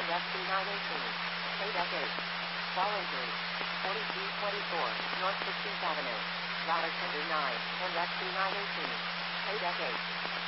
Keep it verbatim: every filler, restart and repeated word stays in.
F C nine eighteen. K-Deck eight. Fallen three. forty-two twenty-four, North sixteenth Avenue. Ladder Tender nine, and F C nine eighteen. K-Deck eight.